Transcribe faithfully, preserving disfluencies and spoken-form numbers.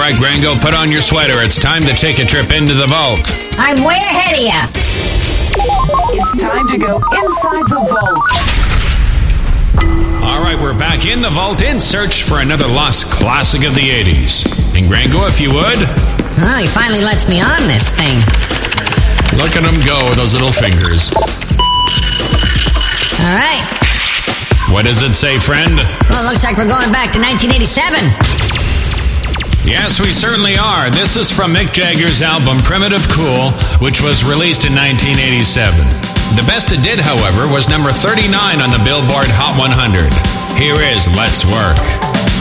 right, Grango, put on your sweater. It's time to take a trip into the vault. I'm way ahead of you. It's time to go inside the vault. All right, we're back in the vault in search for another lost classic of the eighties. And Grango, if you would. Oh, he finally lets me on this thing. Look at him go with those little fingers. All right. What does it say, friend? Well, it looks like we're going back to nineteen eighty-seven. Yes, we certainly are. This is from Mick Jagger's album Primitive Cool, which was released in nineteen eighty-seven. The best it did, however, was number thirty-nine on the Billboard Hot one hundred. Here is Let's Work.